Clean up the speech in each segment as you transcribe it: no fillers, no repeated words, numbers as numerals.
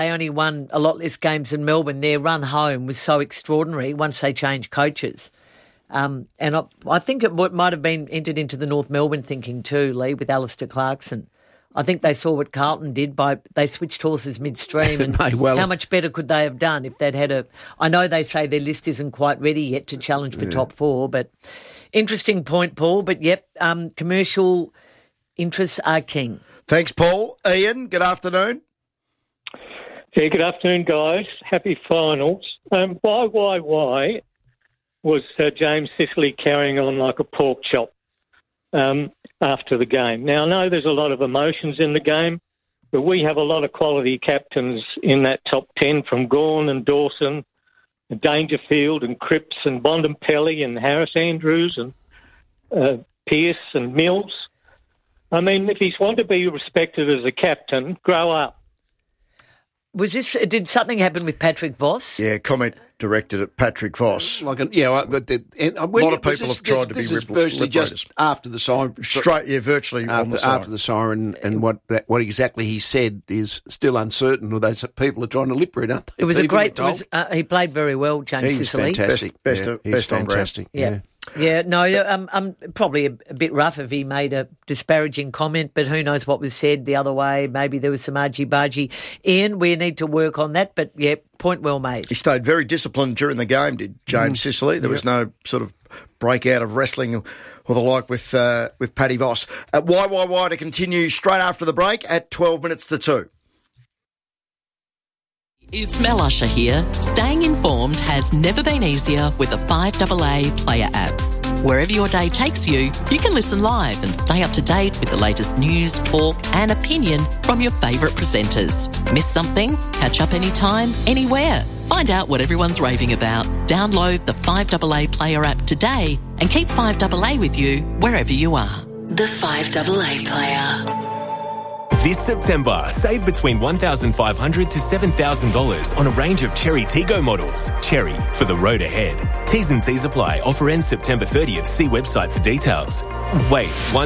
They only won a lot less games than Melbourne. Their run home was so extraordinary once they changed coaches. And I think it might have been entered into the North Melbourne thinking too, Lee, with Alistair Clarkson. I think they saw what Carlton did they switched horses midstream, and how much better could they have done if they'd had I know they say their list isn't quite ready yet to challenge for top four, but interesting point, Paul. But yep, commercial interests are king. Thanks, Paul. Ian, good afternoon. Yeah, good afternoon, guys. Happy finals. Why was James Sicily carrying on like a pork chop after the game? Now, I know there's a lot of emotions in the game, but we have a lot of quality captains in that top 10, from Gawn and Dawson, and Dangerfield and Cripps and Bontempelli and Harris Andrews and Pearce and Mills. I mean, if he's want to be respected as a captain, grow up. Did something happen with Patrick Voss? Yeah, comment directed at Patrick Voss. A lot of people have tried to be virtually just after the siren. Virtually after the siren, and what exactly he said is still uncertain. Although people are trying to lip read, aren't they? It was he played very well, James Sicily. Fantastic. Best on ground. Yeah. Yeah, no, I'm probably a bit rough if he made a disparaging comment, but who knows what was said the other way. Maybe there was some argy-bargy. Ian, we need to work on that, but yeah, point well made. He stayed very disciplined during the game, did James Sicily. There was no sort of breakout of wrestling or the like with Paddy Voss. Why to continue straight after the break at 12 minutes to 2. It's Mel Usher here. Staying informed has never been easier with the 5AA Player app. Wherever your day takes you, you can listen live and stay up to date with the latest news, talk and opinion from your favourite presenters. Miss something? Catch up anytime, anywhere. Find out what everyone's raving about. Download the 5AA Player app today and keep 5AA with you wherever you are. The 5AA Player. This September, save between $1,500 to $7,000 on a range of Cherry Tiggo models. Cherry, for the road ahead. T's and C's apply. Offer ends September 30th. See website for details. Wait,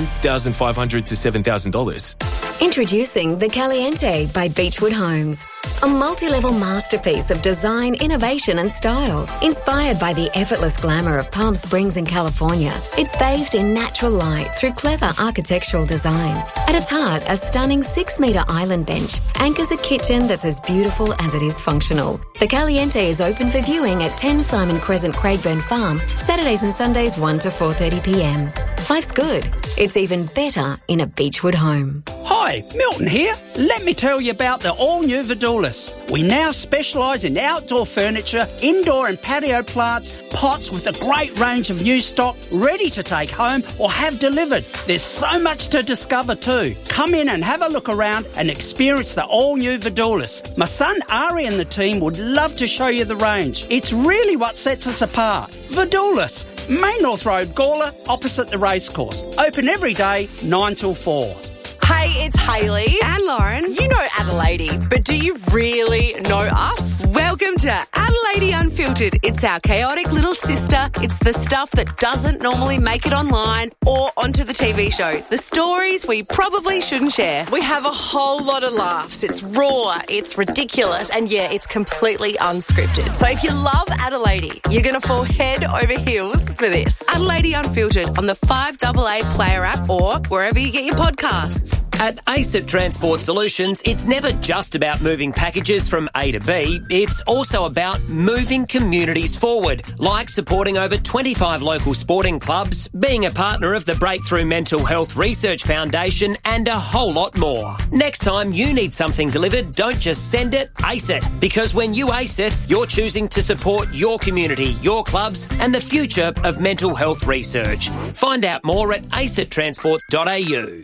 $1,500 to $7,000? Introducing the Caliente by Beechwood Homes. A multi-level masterpiece of design, innovation and style. Inspired by the effortless glamour of Palm Springs in California, it's bathed in natural light through clever architectural design. At its heart, a stunning 6-metre island bench anchors a kitchen that's as beautiful as it is functional. The Caliente is open for viewing at 10 Simon Crescent, Craigburn Farm, Saturdays and Sundays 1 to 4:30pm. Life's good. It's even better in a Beechwood home. Hi, Milton here. Let me tell you about the all-new Vidulis. We now specialise in outdoor furniture, indoor and patio plants, pots with a great range of new stock ready to take home or have delivered. There's so much to discover too. Come in and have a look around and experience the all-new Vidulis. My son Ari and the team would love to show you the range. It's really what sets us apart. Vidulis, Main North Road, Gawler, opposite the racecourse. Open every day, 9 till 4. Hey, it's Hayley and Lauren. You know Adelaide, but do you really know us? Welcome to Adelaide Unfiltered. It's our chaotic little sister. It's the stuff that doesn't normally make it online or onto the TV show. The stories we probably shouldn't share. We have a whole lot of laughs. It's raw, it's ridiculous, and yeah, it's completely unscripted. So if you love Adelaide, you're going to fall head over heels for this. Adelaide Unfiltered on the 5AA Player app or wherever you get your podcasts. At ASIT Transport Solutions, it's never just about moving packages from A to B. It's also about moving communities forward, like supporting over 25 local sporting clubs, being a partner of the Breakthrough Mental Health Research Foundation, and a whole lot more. Next time you need something delivered, don't just send it, ace it. Because when you ace it, you're choosing to support your community, your clubs, and the future of mental health research. Find out more at acitransport.au.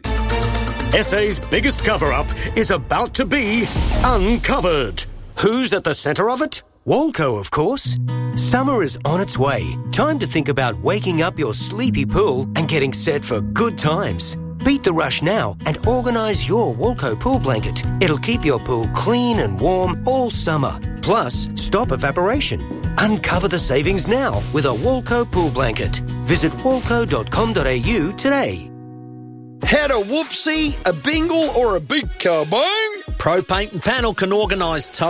SA's biggest cover-up is about to be uncovered. Who's at the centre of it? Walco, of course. Summer is on its way. Time to think about waking up your sleepy pool and getting set for good times. Beat the rush now and organise your Walco pool blanket. It'll keep your pool clean and warm all summer. Plus, stop evaporation. Uncover the savings now with a Walco pool blanket. Visit walco.com.au today. Had a whoopsie, a bingle or a big kabong? Pro Paint and Panel can organise